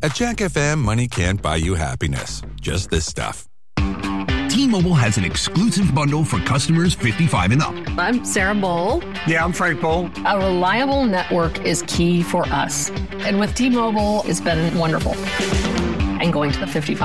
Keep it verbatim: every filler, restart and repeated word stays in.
At Jack F M, money can't buy you happiness. Just this stuff. T-Mobile has an exclusive bundle for customers fifty-five and up. I'm Sarah Bowl. Yeah, I'm Frank Bowl. A reliable network is key for us. And with T-Mobile, it's been wonderful. And going to the fifty-five